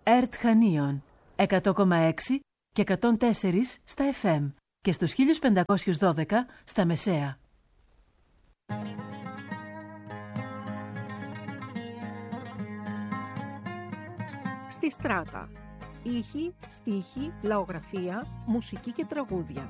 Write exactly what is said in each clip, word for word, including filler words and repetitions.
ΕΡΤ Χανίων, εκατό κόμμα έξι και εκατόν τέσσερα στα εφ εμ και στους χίλια πεντακόσια δώδεκα στα μεσαία. Στη Στράτα. Ήχοι, στίχοι, λαογραφία, μουσική και τραγούδια.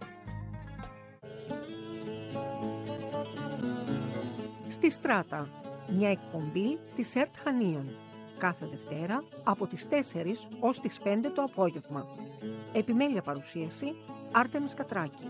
Στη Στράτα. Μια εκπομπή της ΕΡΤ Χανίων. Κάθε Δευτέρα από τις τέσσερις ως τις πέντε το απόγευμα. Επιμέλεια παρουσίαση Άρτεμις Κατράκη.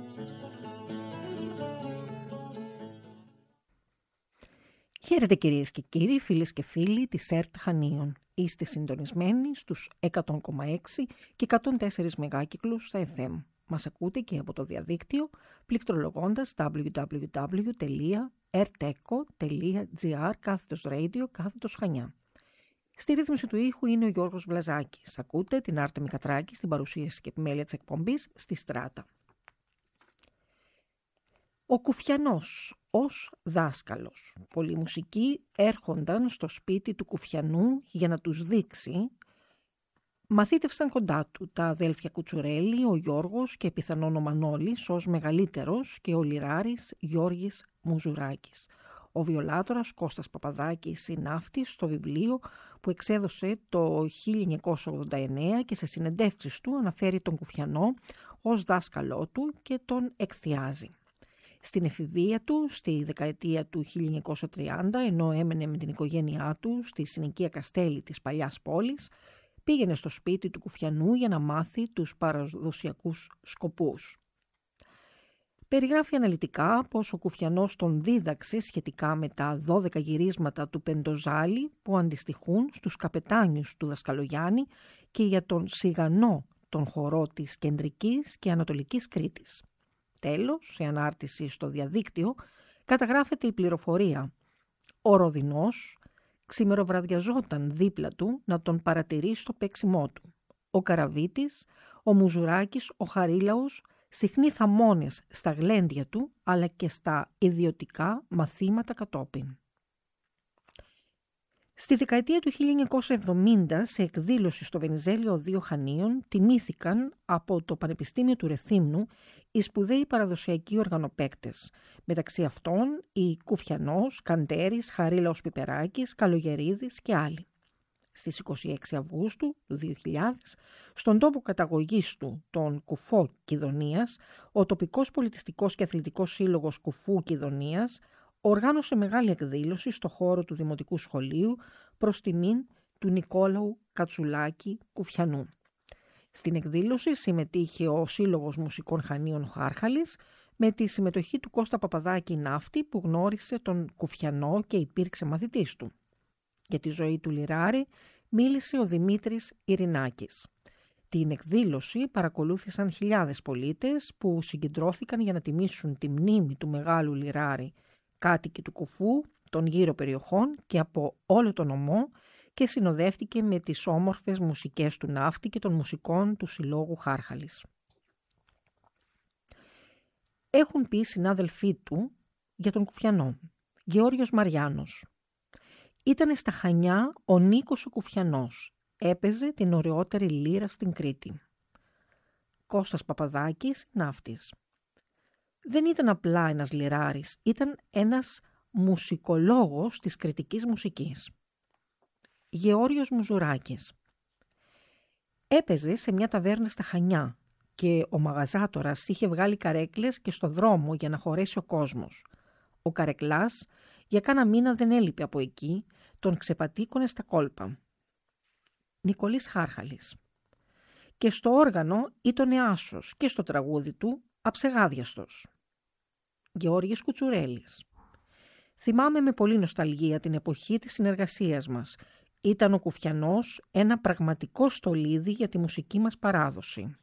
Χαίρετε κυρίες και κύριοι, φίλες και φίλοι της ΕΡΤ Χανίων. Είστε συντονισμένοι στους εκατό κόμμα έξι και εκατόν τέσσερα μεγάκυκλους στα εφ εμ. Μας ακούτε και από το διαδίκτυο πληκτρολογώντας double-u double-u double-u τελεία erteco τελεία gr κάθετος radio κάθετος Χανιά. Στη ρύθμιση του ήχου είναι ο Γιώργος Βλαζάκης. Ακούτε την Άρτεμη Κατράκη στην παρουσίαση και επιμέλεια της εκπομπής στη Στράτα. Ο Κουφιανός ως δάσκαλος. Πολλοί μουσικοί έρχονταν στο σπίτι του Κουφιανού για να τους δείξει. Μαθήτευσαν κοντά του τα αδέλφια Κουτσουρέλη, ο Γιώργος και πιθανόν ο Μανώλης ως μεγαλύτερος και ο λιράρης Γιώργης Μουζουράκης. Ο βιολάτορας Κώστας Παπαδάκης συνάφτης στο βιβλίο που εξέδωσε το χίλια εννιακόσια ογδόντα εννέα και σε συνεντεύξεις του αναφέρει τον Κουφιανό ως δάσκαλό του και τον εκθιάζει. Στην εφηβεία του, στη δεκαετία του χίλια εννιακόσια τριάντα, ενώ έμενε με την οικογένειά του στη συνοικία Καστέλη της παλιάς πόλης, πήγαινε στο σπίτι του Κουφιανού για να μάθει τους παραδοσιακούς σκοπούς. Περιγράφει αναλυτικά πως ο Κουφιανός τον δίδαξε σχετικά με τα δώδεκα γυρίσματα του Πεντοζάλη που αντιστοιχούν στους καπετάνιους του Δασκαλογιάννη και για τον Σιγανό, τον χορό της Κεντρικής και Ανατολικής Κρήτης. Τέλος, σε ανάρτηση στο διαδίκτυο, καταγράφεται η πληροφορία. Ο Ροδινός ξημεροβραδιαζόταν δίπλα του να τον παρατηρεί στο παίξιμό του. Ο Καραβίτης, ο Μουζουράκης, ο Χαρίλαος, συχνοί θαμώνες στα γλέντια του, αλλά και στα ιδιωτικά μαθήματα κατόπιν. Στη δεκαετία του χίλια εννιακόσια εβδομήντα, σε εκδήλωση στο Βενιζέλιο δύο Χανίων, τιμήθηκαν από το Πανεπιστήμιο του Ρεθύμνου οι σπουδαίοι παραδοσιακοί οργανοπαίκτες. Μεταξύ αυτών οι Κουφιανός, Καντέρης, Χαρίλαος Πιπεράκης, Καλογερίδης και άλλοι. Στις είκοσι έξι Αυγούστου του δύο χιλιάδες, στον τόπο καταγωγής του, τον Κουφό Κιδωνίας, ο τοπικός πολιτιστικός και αθλητικός σύλλογος Κουφού Κιδωνίας οργάνωσε μεγάλη εκδήλωση στο χώρο του Δημοτικού Σχολείου προς τιμήν του Νικόλαου Κατσουλάκη Κουφιανού. Στην εκδήλωση συμμετείχε ο Σύλλογος Μουσικών Χανίων Χάρχαλης με τη συμμετοχή του Κώστα Παπαδάκη Ναύτη που γνώρισε τον Κουφιανό και υπήρξε μαθητής του. Για τη ζωή του λιράρη μίλησε ο Δημήτρης Ειρηνάκης. Την εκδήλωση παρακολούθησαν χιλιάδες πολίτες που συγκεντρώθηκαν για να τιμήσουν τη μνήμη του μεγάλου λιράρη, κάτοικοι του Κουφού, των γύρω περιοχών και από όλο τον ομό και συνοδεύτηκε με τις όμορφες μουσικές του Ναύτη και των μουσικών του Συλλόγου Χάρχαλης. Έχουν πει συνάδελφοί του για τον Κουφιανό. Γεώργιος Μαριάνος. Ήτανε στα Χανιά ο Νίκος ο Κουφιανός. Έπαιζε την ωραιότερη λύρα στην Κρήτη. Κώστας Παπαδάκης, ναύτης. Δεν ήταν απλά ένας λιράρης, ήταν ένας μουσικολόγος της κρητικής μουσικής. Γεώργιος Μουζουράκης. Έπαιζε σε μια ταβέρνα στα Χανιά και ο μαγαζάτορας είχε βγάλει καρέκλες και στο δρόμο για να χωρέσει ο κόσμος. Ο καρεκλάς για κάνα μήνα δεν έλειπε από εκεί, τον ξεπατήκωνε στα κόλπα. Νικολής Χάρχαλης. Και στο όργανο ήτονε άσος και στο τραγούδι του αψεγάδιαστος. Γεώργης Κουτσουρέλης. Θυμάμαι με πολύ νοσταλγία την εποχή της συνεργασίας μας. Ήταν ο Κουφιανός ένα πραγματικό στολίδι για τη μουσική μας παράδοση.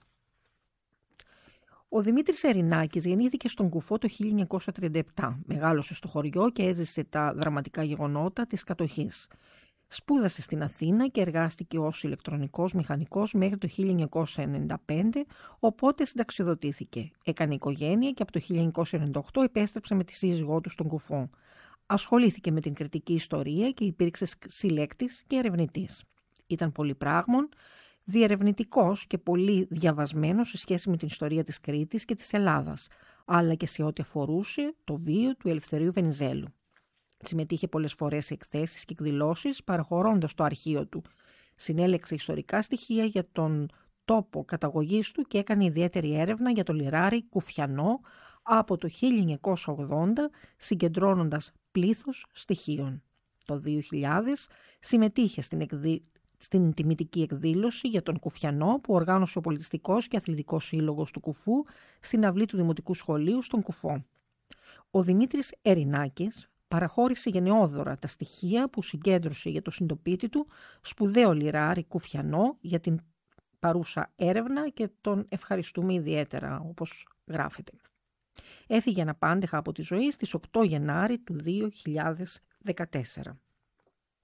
Ο Δημήτρης Ειρηνάκης γεννήθηκε στον Κουφό το χίλια εννιακόσια τριάντα επτά. Μεγάλωσε στο χωριό και έζησε τα δραματικά γεγονότα της κατοχής. Σπούδασε στην Αθήνα και εργάστηκε ως ηλεκτρονικός μηχανικός μέχρι το χίλια εννιακόσια ενενήντα πέντε, οπότε συνταξιοδοτήθηκε. Έκανε οικογένεια και από το χίλια εννιακόσια ενενήντα οκτώ επέστρεψε με τη σύζυγό του στον Κουφό. Ασχολήθηκε με την κριτική ιστορία και υπήρξε συλλέκτης και ερευνητής. Ήταν πολυπράγμων, διερευνητικός και πολύ διαβασμένος σε σχέση με την ιστορία της Κρήτης και της Ελλάδας, αλλά και σε ό,τι αφορούσε το βίο του Ελευθερίου Βενιζέλου. Συμμετείχε πολλές φορές σε εκθέσεις και εκδηλώσεις, παραχωρώντας το αρχείο του. Συνέλεξε ιστορικά στοιχεία για τον τόπο καταγωγής του και έκανε ιδιαίτερη έρευνα για το λιράρι Κουφιανό από το χίλια εννιακόσια ογδόντα, συγκεντρώνοντας πλήθος στοιχείων. Το δύο χιλιάδες συμμετείχε στην, εκδη... στην τιμητική εκδήλωση για τον Κουφιανό που οργάνωσε ο Πολιτιστικός και Αθλητικός Σύλλογος του Κουφού στην αυλή του Δημοτικού Σχολείου στον Κουφό. Ο Δημήτρης Ερινάκης παραχώρησε γενναιόδωρα τα στοιχεία που συγκέντρωσε για το συντοπίτη του, σπουδαίο λιράρι Κουφιανό, για την παρούσα έρευνα και τον ευχαριστούμε ιδιαίτερα, όπως γράφεται. Έφυγε αναπάντεχα από τη ζωή στις οκτώ Γενάρη του δύο χιλιάδες δεκατέσσερα.